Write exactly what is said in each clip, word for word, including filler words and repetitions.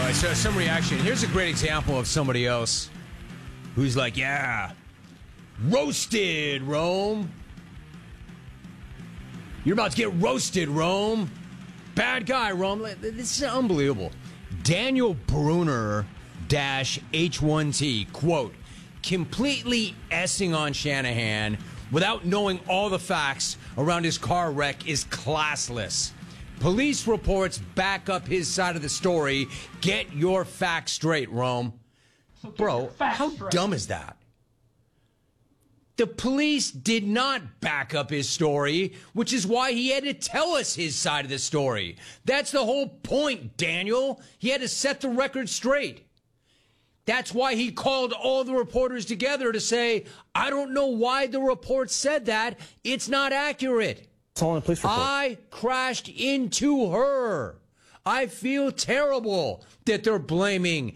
Anyway, so some reaction. Here's a great example of somebody else who's like, yeah, roasted, Rome. You're about to get roasted, Rome. Bad guy, Rome. This is unbelievable. Daniel Bruner dash H one T, quote, completely essing on Shanahan without knowing all the facts around his car wreck is classless. Police reports back up his side of the story. Get your facts straight, Rome. So Bro, how straight. dumb is that? The police did not back up his story, which is why he had to tell us his side of the story. That's the whole point, Daniel. He had to set the record straight. That's why he called all the reporters together to say, I don't know why the report said that. It's not accurate. It's all in a police report. I crashed into her. I feel terrible that they're blaming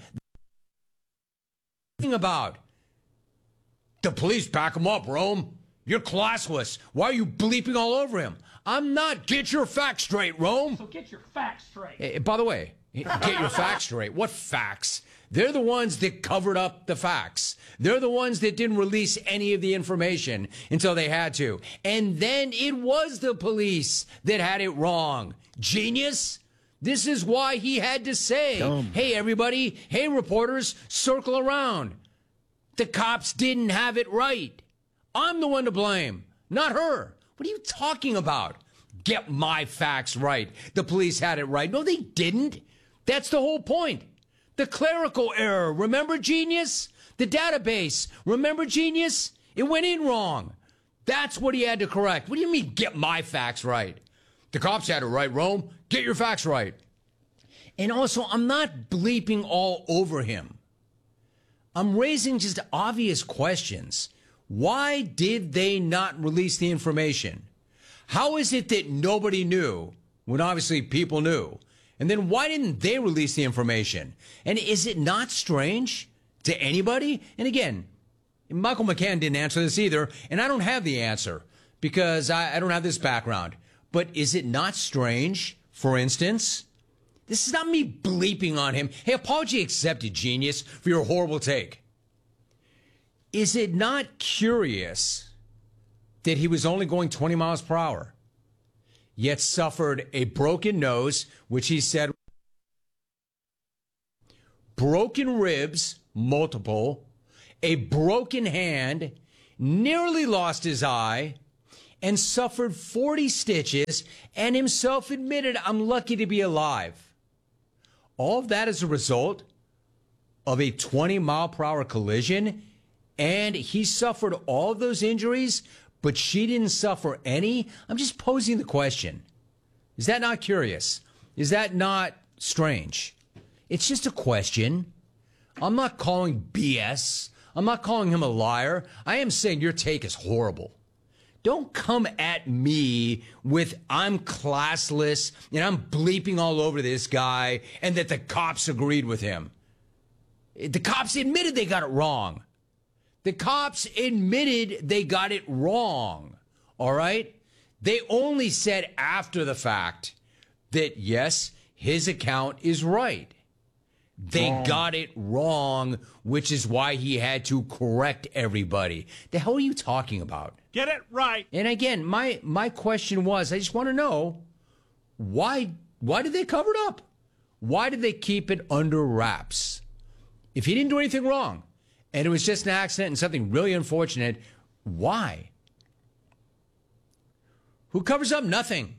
about. The police back him up, Rome. You're classless. Why are you bleeping all over him? I'm not. Get your facts straight, Rome. So get your facts straight. Hey, by the way, get your facts straight. What facts? They're the ones that covered up the facts. They're the ones that didn't release any of the information until they had to. And then it was the police that had it wrong. Genius. This is why he had to say, Dumb. Hey, everybody. Hey, reporters, circle around. The cops didn't have it right. I'm the one to blame, not her. What are you talking about? Get my facts right. The police had it right. No, they didn't. That's the whole point. The clerical error. Remember, genius? The database. Remember, genius? It went in wrong. That's what he had to correct. What do you mean, get my facts right? The cops had it right, Rome. Get your facts right. And also, I'm not bleeping all over him. I'm raising just obvious questions. Why did they not release the information? How is it that nobody knew when obviously people knew? And then why didn't they release the information? And is it not strange to anybody? And again, Michael McCann didn't answer this either, and I don't have the answer because I, I don't have this background. But is it not strange, for instance? This is not me bleeping on him. Hey, apology accepted, genius, for your horrible take. Is it not curious that he was only going twenty miles per hour, yet suffered a broken nose, which he said, broken ribs, multiple, a broken hand, nearly lost his eye, and suffered forty stitches, and himself admitted, I'm lucky to be alive. All of that is a result of a twenty mile per hour collision, and he suffered all of those injuries, but she didn't suffer any? I'm just posing the question. Is that not curious? Is that not strange? It's just a question. I'm not calling B S. I'm not calling him a liar. I am saying your take is horrible. Don't come at me with I'm classless and I'm bleeping all over this guy and that the cops agreed with him. The cops admitted they got it wrong. The cops admitted they got it wrong. All right? They only said after the fact that, yes, his account is right. They Wrong. got it wrong, which is why he had to correct everybody. The hell are you talking about? Get it right. And again, my my question was, I just want to know, why why did they cover it up? Why did they keep it under wraps? If he didn't do anything wrong, and it was just an accident and something really unfortunate, why? Who covers up nothing?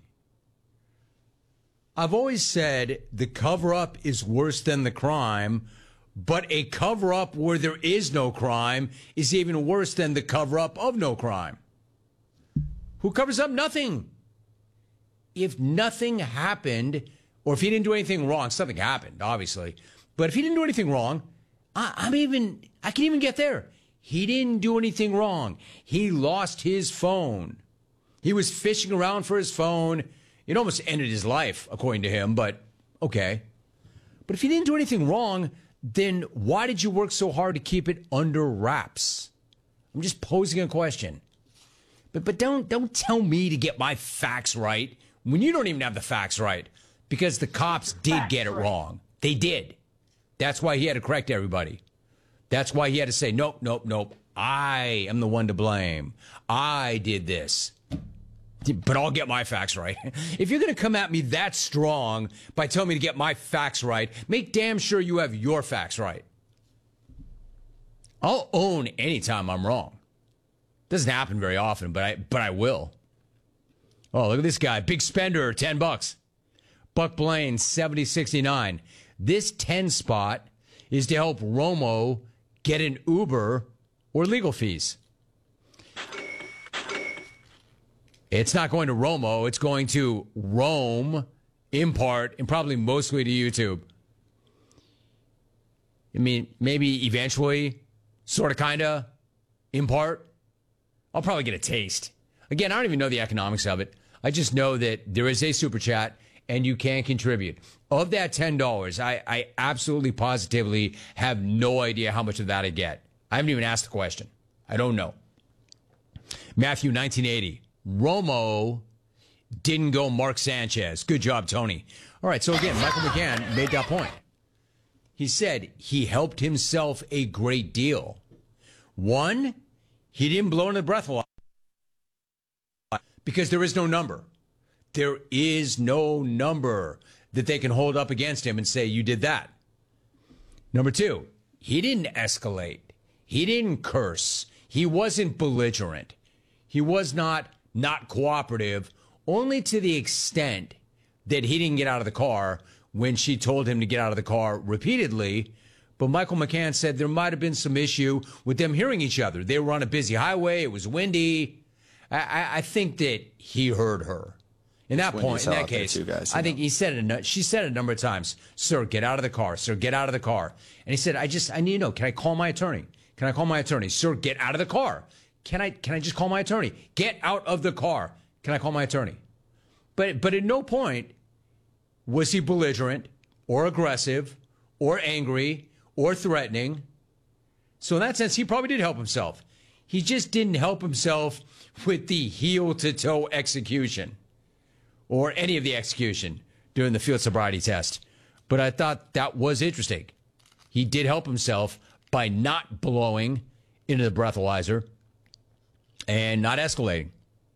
I've always said the cover-up is worse than the crime, but a cover-up where there is no crime is even worse than the cover-up of no crime. Who covers up nothing? If nothing happened, or if he didn't do anything wrong, something happened, obviously, but if he didn't do anything wrong, I, I'm even, I can even get there. He didn't do anything wrong. He lost his phone. He was fishing around for his phone. It almost ended his life, according to him, but okay. But if he didn't do anything wrong, then why did you work so hard to keep it under wraps? I'm just posing a question. But but don't don't tell me to get my facts right when you don't even have the facts right, because the cops did Facts get it right. wrong. They did. That's why he had to correct everybody. That's why he had to say, nope, nope, nope. I am the one to blame. I did this. But I'll get my facts right. If you're going to come at me that strong by telling me to get my facts right, make damn sure you have your facts right. I'll own any time I'm wrong. Doesn't happen very often, but I but I will. Oh, look at this guy. Big spender, ten bucks. Buck Blaine, seventy sixty-nine. This ten spot is to help Romo get an Uber or legal fees. It's not going to Romo. It's going to Rome, in part, and probably mostly to YouTube. I mean, maybe eventually, sort of, kind of, in part. I'll probably get a taste. Again, I don't even know the economics of it. I just know that there is a super chat, and you can contribute. Of that ten dollars, I, I absolutely positively have no idea how much of that I get. I haven't even asked the question. I don't know. Matthew, nineteen eighty. Romo didn't go Mark Sanchez. Good job, Tony. All right, so again, Michael McCann made that point. He said he helped himself a great deal. One, he didn't blow in the breathalyzer because there is no number. There is no number that they can hold up against him and say, you did that. Number two, he didn't escalate. He didn't curse. He wasn't belligerent. He was not not cooperative, only to the extent that he didn't get out of the car when she told him to get out of the car repeatedly. But Michael McCann said there might have been some issue with them hearing each other. They were on a busy highway. It was windy. I, I, I think that he heard her. In that point, in that case, guys, I think know. he said it. She said it a number of times. Sir, get out of the car. Sir, get out of the car. And he said, I just, I need to know. Can I call my attorney? Can I call my attorney? Sir, get out of the car. Can I, can I just call my attorney? Get out of the car. Can I call my attorney? But, but at no point was he belligerent or aggressive or angry or threatening. So in that sense, he probably did help himself. He just didn't help himself with the heel-to-toe execution or any of the execution during the field sobriety test. But I thought that was interesting. He did help himself by not blowing into the breathalyzer and not escalating.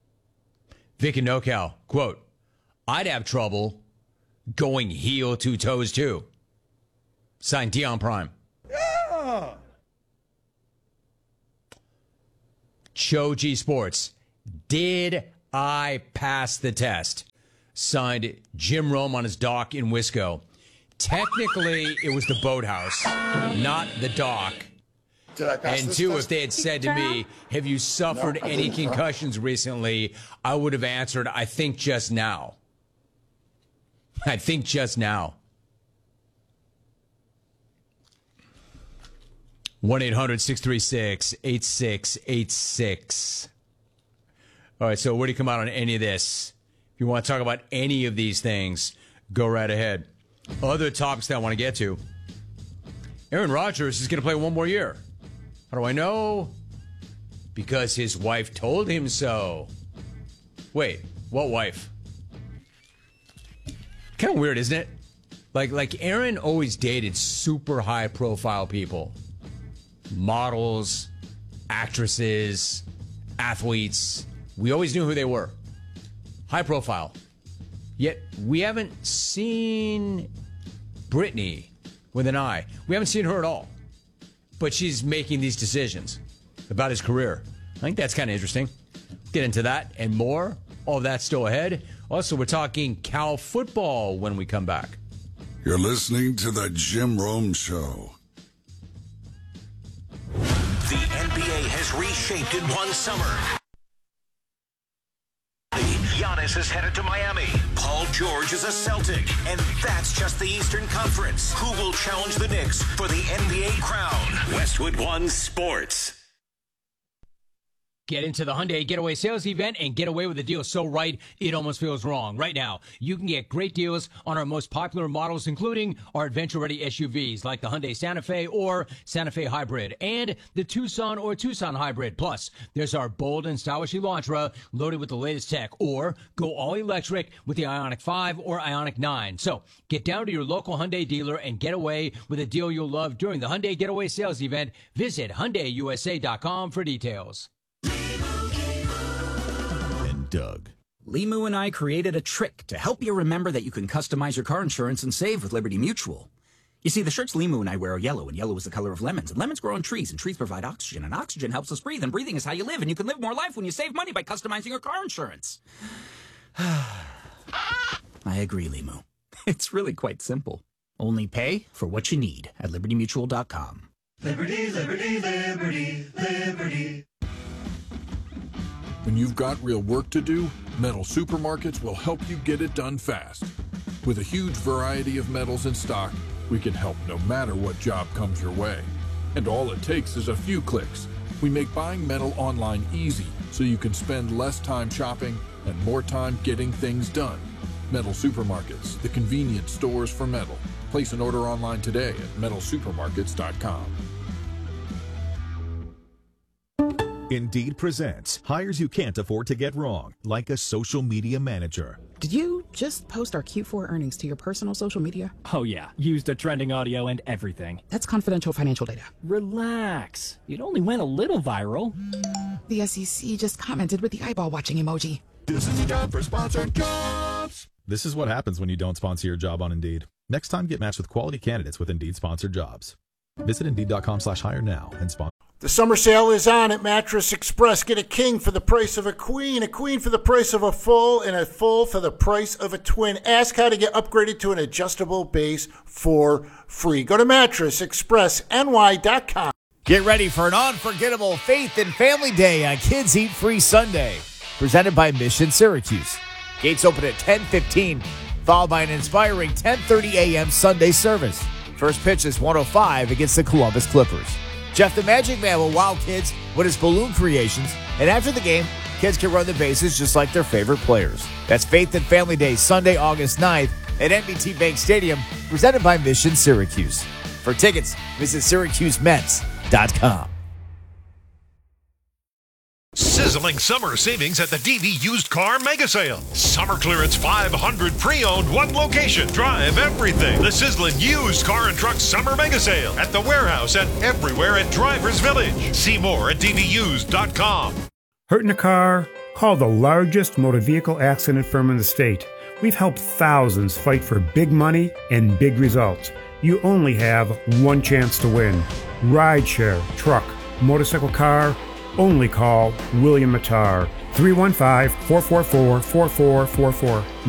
Vic and NoCal, quote, I'd have trouble going heel to toes too. Signed Dion Prime. Yeah. Choji Sports. Did I pass the test? Signed Jim Rome on his dock in Wisco. Technically, it was the boathouse, not the dock. Did I pass and this two, test? if they had said to me, have you suffered No, I any didn't. concussions recently? I would have answered, I think just now. I think just now. one eight hundred six three six eight six eight six. All right, so where do you come out on any of this? If you want to talk about any of these things, go right ahead. Other topics that I want to get to. Aaron Rodgers is going to play one more year. How do I know? Because his wife told him so. Wait, what wife? Kind of weird, isn't it? Like, like Aaron always dated super high-profile people. Models, actresses, athletes. We always knew who they were. High profile. Yet we haven't seen Brittany with an eye. We haven't seen her at all. But she's making these decisions about his career. I think that's kind of interesting. Get into that and more. All of that's still ahead. Also, we're talking Cal football when we come back. You're listening to the Jim Rome Show. The N B A has reshaped in one summer. Giannis is headed to Miami. Paul George is a Celtic. And that's just the Eastern Conference. Who will challenge the Knicks for the N B A crown? Westwood One Sports. Get into the Hyundai Getaway Sales Event and get away with a deal so right, it almost feels wrong. Right now, you can get great deals on our most popular models, including our adventure-ready S U Vs like the Hyundai Santa Fe or Santa Fe Hybrid and the Tucson or Tucson Hybrid. Plus, there's our bold and stylish Elantra loaded with the latest tech, or go all-electric with the Ioniq five or Ioniq nine. So, get down to your local Hyundai dealer and get away with a deal you'll love during the Hyundai Getaway Sales Event. Visit Hyundai U S A dot com for details. And Doug. Limu and I created a trick to help you remember that you can customize your car insurance and save with Liberty Mutual. You see, the shirts Limu and I wear are yellow, and yellow is the color of lemons. And lemons grow on trees, and trees provide oxygen, and oxygen helps us breathe, and breathing is how you live, and you can live more life when you save money by customizing your car insurance. I agree, Limu. It's really quite simple. Only pay for what you need at liberty mutual dot com. Liberty, liberty, liberty, liberty. When you've got real work to do, Metal Supermarkets will help you get it done fast. With a huge variety of metals in stock, we can help no matter what job comes your way. And all it takes is a few clicks. We make buying metal online easy so you can spend less time shopping and more time getting things done. Metal Supermarkets, the convenient stores for metal. Place an order online today at metal supermarkets dot com. Indeed presents hires you can't afford to get wrong, like a social media manager. Did you just post our Q four earnings to your personal social media? Oh yeah, used the trending audio and everything. That's confidential financial data. Relax. It only went a little viral. The S E C just commented with the eyeball watching emoji. This is a job for sponsored jobs. This is what happens when you don't sponsor your job on Indeed. Next time, get matched with quality candidates with Indeed sponsored jobs. Visit Indeed dot com slash hire now and sponsor. The summer sale is on at Mattress Express. Get a king for the price of a queen, a queen for the price of a full, and a full for the price of a twin. Ask how to get upgraded to an adjustable base for free. Go to mattress express N Y dot com. Get ready for an unforgettable Faith and Family Day on Kids Eat Free Sunday, presented by Mission Syracuse. Gates open at ten fifteen, followed by an inspiring ten thirty a.m. Sunday service. First pitch is one oh five against the Columbus Clippers. Jeff the Magic Man will wow kids with his balloon creations, and after the game, kids can run the bases just like their favorite players. That's Faith and Family Day, Sunday, August ninth at N B T Bank Stadium, presented by Mission Syracuse. For tickets, visit Syracuse Mets dot com. Sizzling summer savings at the D V Used Car Mega Sale. Summer clearance five hundred pre-owned, one location. Drive everything. The sizzling used car and truck summer mega sale at the warehouse and everywhere at Drivers Village. See more at D V used dot com. Hurting a car? Call the largest motor vehicle accident firm in the state. We've helped thousands fight for big money and big results. You only have one chance to win. Rideshare, truck, motorcycle, car. Only call William Mattar, three one five, four four four, four four four four.